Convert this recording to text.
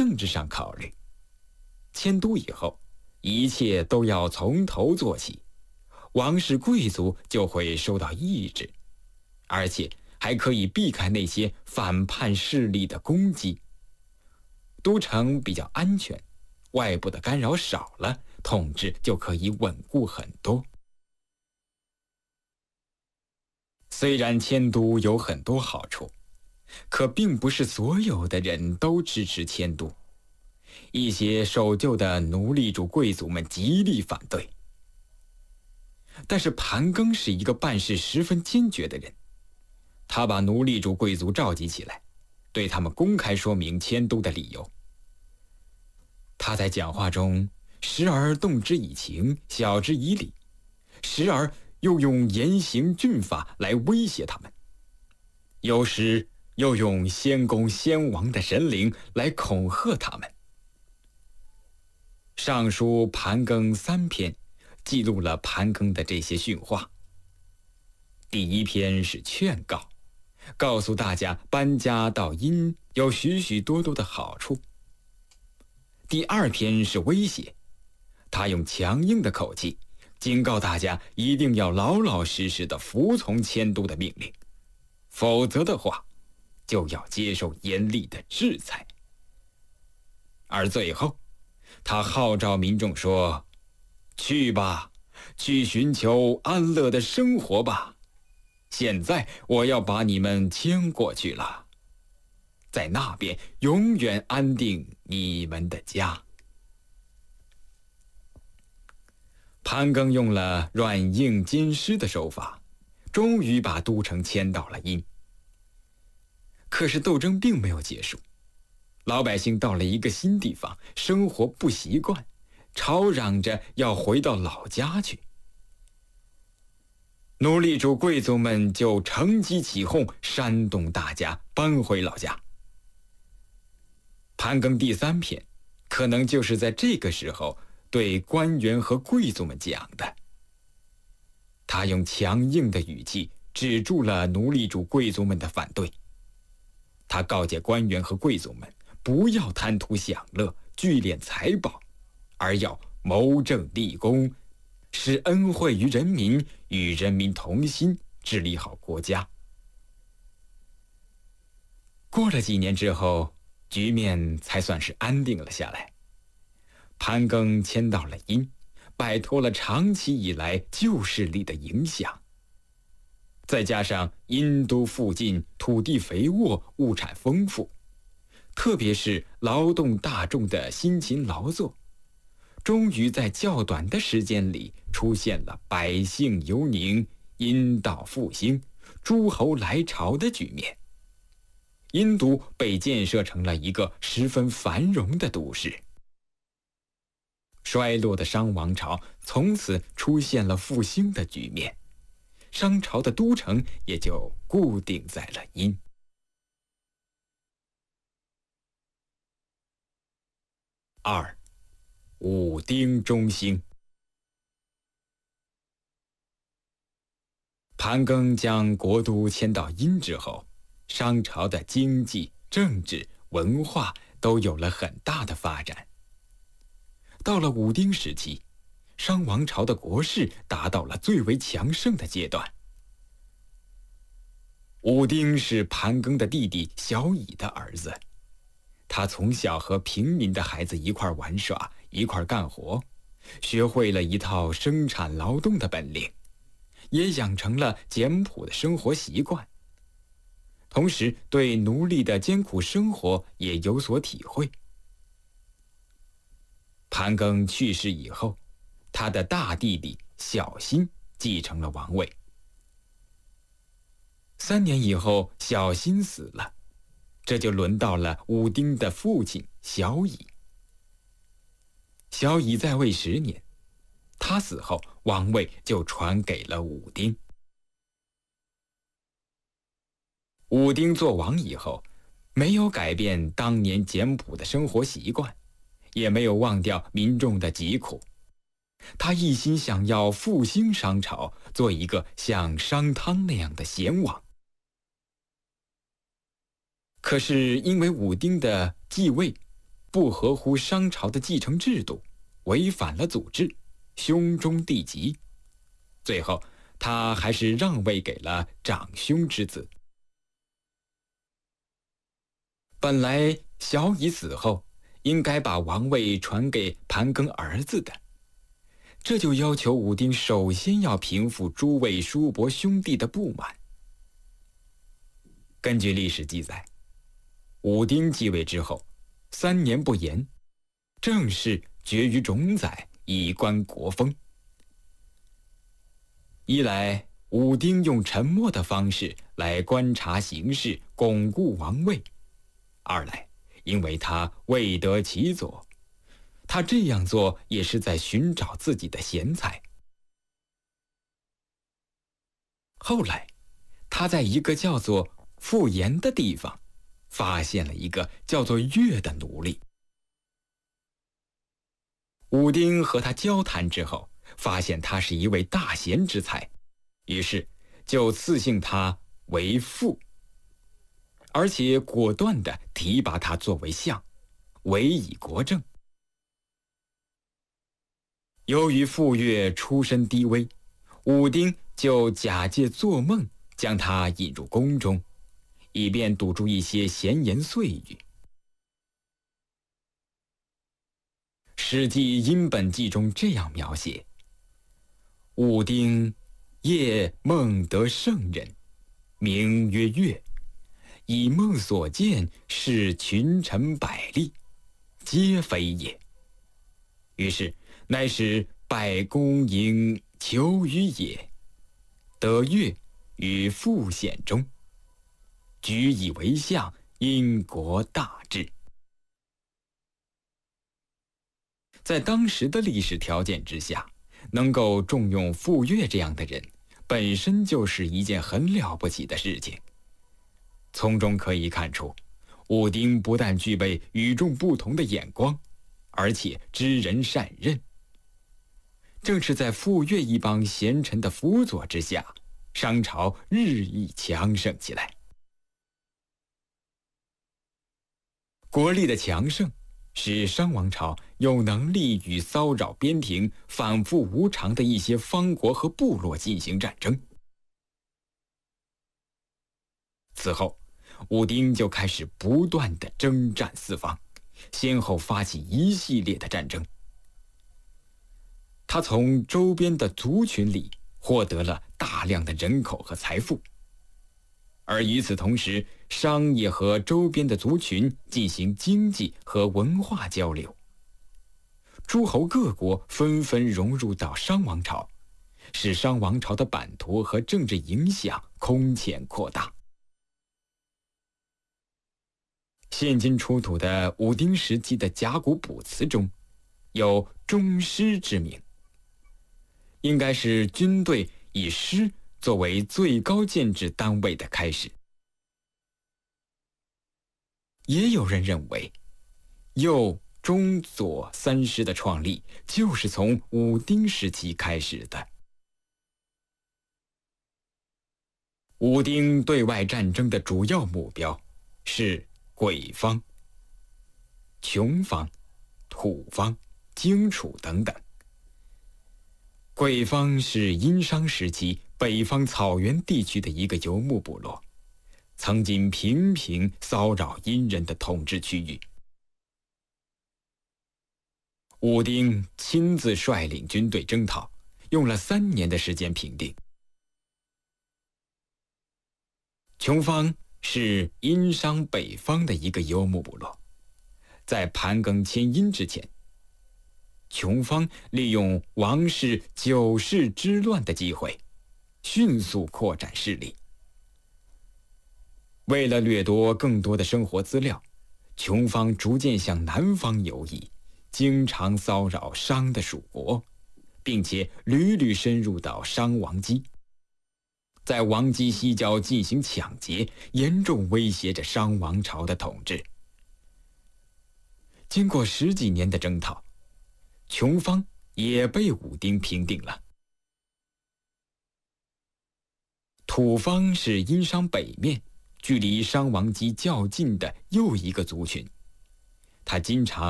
政治上考虑。迁都以后，一切都要从头做起，王室贵族就会受到抑制，而且还可以避开那些反叛势力的攻击。都城比较安全，外部的干扰少了，统治就可以稳固很多。虽然迁都有很多好处，可并不是所有的人都支持迁都。一些守旧的奴隶主贵族们极力反对。但是盘庚是一个办事十分坚决的人，他把奴隶主贵族召集起来，对他们公开说明迁都的理由。他在讲话中时而动之以情，晓之以理，时而又用严刑峻法来威胁他们，有时又用先公先王的神灵来恐吓他们。上书盘庚3篇记录了盘庚的这些训话。第1篇是劝告，告诉大家搬家到殷有许许多多的好处。第2篇是威胁，他用强硬的口气警告大家一定要老老实实地服从迁都的命令，否则的话就要接受严厉的制裁。而最后他号召民众说：去吧，去寻求安乐的生活吧，现在我要把你们迁过去了，在那边永远安定你们的家。盘庚用了软硬兼施的手法，终于把都城迁到了殷。可是斗争并没有结束，老百姓到了一个新地方，生活不习惯，吵嚷着要回到老家去。奴隶主贵族们就乘机起哄，煽动大家搬回老家。盘庚第3篇可能就是在这个时候对官员和贵族们讲的。他用强硬的语气止住了奴隶主贵族们的反对。他告诫官员和贵族们不要贪图享乐，聚敛财宝，而要谋政立功，使恩惠于人民，与人民同心，治理好国家。过了几年之后，局面才算是安定了下来。盘庚迁到了殷，摆脱了长期以来旧势力的影响。再加上殷都附近土地肥沃，物产丰富，特别是劳动大众的辛勤劳作，终于在较短的时间里出现了百姓游宁、殷道复兴、诸侯来朝的局面。殷都被建设成了一个十分繁荣的都市。衰落的商王朝从此出现了复兴的局面，商朝的都城也就固定在了殷。2. 武丁中兴。盘庚将国都迁到殷之后，商朝的经济、政治、文化都有了很大的发展。到了武丁时期，商王朝的国势达到了最为强盛的阶段。武丁是盘庚的弟弟小乙的儿子，他从小和平民的孩子一块玩耍，一块干活，学会了一套生产劳动的本领，也养成了简朴的生活习惯。同时对奴隶的艰苦生活也有所体会。盘庚去世以后，他的大弟弟小辛继承了王位。3年以后，小辛死了，这就轮到了武丁的父亲小乙。小乙在位10年，他死后，王位就传给了武丁。武丁做王以后，没有改变当年简朴的生活习惯，也没有忘掉民众的疾苦。他一心想要复兴商朝，做一个像商汤那样的贤王。可是因为武丁的继位， 不合乎商朝的继承制度，违反了祖制，兄终弟及。最后，他还是让位给了长兄之子。本来小乙死后应该把王位传给盘庚儿子的，这就要求武丁首先要平复诸位叔伯兄弟的不满。根据历史记载，武丁继位之后3年不言，政事决于冢宰，以观国风。一来，武丁用沉默的方式来观察形势，巩固王位；二来，因为他未得其所，他这样做也是在寻找自己的贤才。后来，他在一个叫做傅岩的地方发现了一个叫做乐的奴隶。武丁和他交谈之后，发现他是一位大贤之才，于是就赐姓他为傅，而且果断地提拔他作为相，委以国政。由于傅说出身低微，武丁就假借做梦将他引入宫中，以便堵住一些闲言碎语。《史记·殷本纪》中这样描写：武丁夜梦得圣人，名曰乐，以梦所见，是群臣百例，皆非也。于是乃使拜公迎求于也，得乐于傅显中，举以为相，因国大治。在当时的历史条件之下，能够重用傅说这样的人，本身就是一件很了不起的事情。从中可以看出，武丁不但具备与众不同的眼光，而且知人善任。正是在傅说一帮贤臣的辅佐之下，商朝日益强盛起来。国力的强盛使商王朝有能力与骚扰边庭、反复无常的一些方国和部落进行战争。此后，武丁就开始不断的征战四方，先后发起一系列的战争。他从周边的族群里获得了大量的人口和财富，而与此同时，商也和周边的族群进行经济和文化交流。诸侯各国纷纷融入到商王朝，使商王朝的版图和政治影响空前扩大。现今出土的武丁时期的甲骨卜辞中，有中师之名，应该是军队以师作为最高建制单位的开始。也有人认为，右、中、左三师的创立就是从武丁时期开始的。武丁对外战争的主要目标是鬼方、穷方、土方、荆楚等等。鬼方是殷商时期北方草原地区的一个游牧部落，曾经频频骚扰殷人的统治区域。武丁亲自率领军队征讨，用了3年的时间平定。穷方是殷商北方的一个游牧部落，在盘庚迁殷之前，穷方利用王室9世之乱的机会，迅速扩展势力。为了掠夺更多的生活资料，穷方逐渐向南方游移，经常骚扰商的属国，并且屡屡深入到商王畿，在王畿西郊进行抢劫，严重威胁着商王朝的统治。经过10几年的征讨，穷方也被武丁平定了。土方是殷商北面距离商王畿较近的又一个族群， 他经常